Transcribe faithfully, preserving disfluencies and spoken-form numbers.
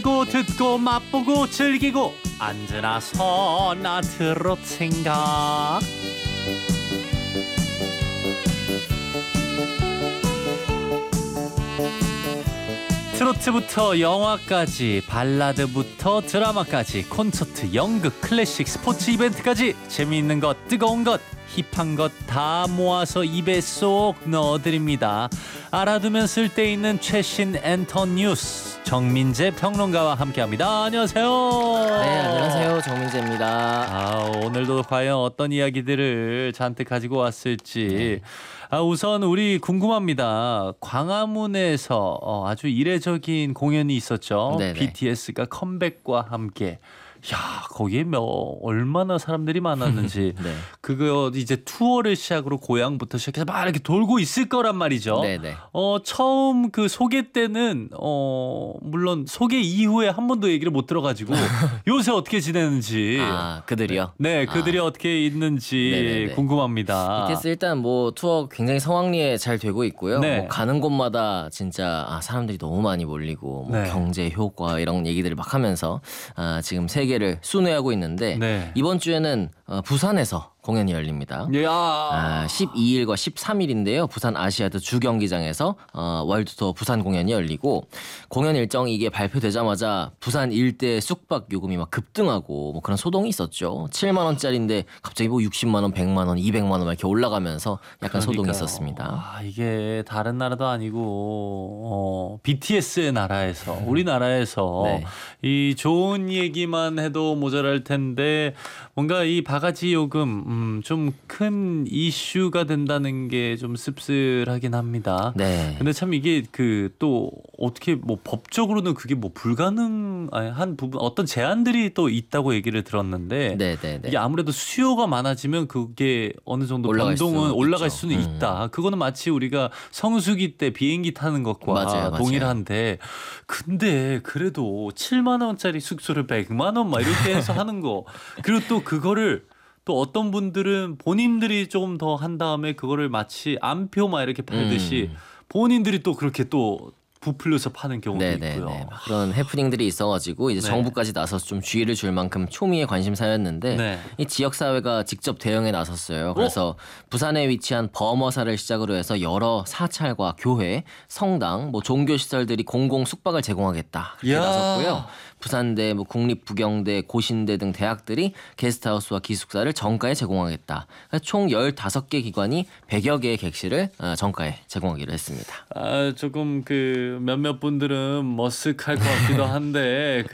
듣고 듣고 맛보고 즐기고 앉으나 서나 트로트 생각. 트로트부터 영화까지, 발라드부터 드라마까지, 콘서트, 연극, 클래식, 스포츠 이벤트까지 재미있는 것, 뜨거운 것, 힙한 것 다 모아서 입에 쏙 넣어드립니다. 알아두면 쓸데있는 최신 엔터 뉴스, 정민재 평론가와 함께합니다. 안녕하세요. 네, 안녕하세요. 정민재입니다. 아, 오늘도 과연 어떤 이야기들을 잔뜩 가지고 왔을지. 네. 아, 우선 우리 궁금합니다. 광화문에서 어, 아주 이례적인 공연이 있었죠. 네네. 비티에스가 컴백과 함께. 야, 거기에 뭐 얼마나 사람들이 많았는지. 네. 그거 이제 투어를 시작으로 고향부터 시작해서 막 이렇게 돌고 있을 거란 말이죠. 네네. 어, 처음 그 소개 때는 어, 물론 소개 이후에 한 번도 얘기를 못 들어가지고 요새 어떻게 지내는지. 아, 그들이요? 네, 그들이 아. 어떻게 있는지 네네네. 궁금합니다. 비티에스 일단 뭐 투어 굉장히 성황리에 잘 되고 있고요. 네. 뭐 가는 곳마다 진짜 아, 사람들이 너무 많이 몰리고 뭐 네. 경제 효과 이런 얘기들을 막 하면서 아, 지금 세계 를 순회하고 있는데 네. 이번 주에는 어, 부산에서 공연이 열립니다. 아, 십이 일과 십삼 일인데요. 부산 아시아드 주경기장에서 어, 월드투어 부산 공연이 열리고 공연 일정 이게 발표되자마자 부산 일대 숙박 요금이 막 급등하고 뭐 그런 소동이 있었죠. 칠만 원짜리인데 갑자기 뭐 육십만 원, 백만 원, 이백만 원 이렇게 올라가면서 약간 그러니까요. 소동이 있었습니다. 아, 이게 다른 나라도 아니고 어, 비티에스의 나라에서 우리나라에서 네. 이 좋은 얘기만 해도 모자랄 텐데 뭔가 이 바가지 요금 음, 좀 큰 이슈가 된다는 게 좀 씁쓸하긴 합니다. 네. 근데 참 이게 그 또 어떻게 뭐 법적으로는 그게 뭐 불가능한 부분 어떤 제한들이 또 있다고 얘기를 들었는데 네네네. 이게 아무래도 수요가 많아지면 그게 어느 정도 올라갈 변동은 수 올라갈 있죠. 수는 음. 있다. 그거는 마치 우리가 성수기 때 비행기 타는 것과 맞아요, 동일한데 맞아요. 근데 그래도 칠만 원짜리 숙소를 백만 원 막 이렇게 해서 하는 거 그리고 또 그거를 또 어떤 분들은 본인들이 조금 더 한 다음에 그거를 마치 암표 막 이렇게 팔듯이 음. 본인들이 또 그렇게 또 부풀려서 파는 경우도 네네네. 있고요. 그런 해프닝들이 있어가지고 이제 네. 정부까지 나서서 좀 주의를 줄 만큼 초미의 관심사였는데 네. 이 지역 사회가 직접 대응에 나섰어요. 그래서 어? 부산에 위치한 범어사를 시작으로 해서 여러 사찰과 교회, 성당, 뭐 종교 시설들이 공공 숙박을 제공하겠다 이렇게 야. 나섰고요. 부산대, 뭐 국립부경대, 고신대 등 대학들이 게스트하우스와 기숙사를 정가에 제공하겠다. 총 열다섯 개 기관이 백여 개의 객실을 정가에 제공하기로 했습니다. 아, 조금 그 몇몇 분들은 머쓱할 것 같기도 한데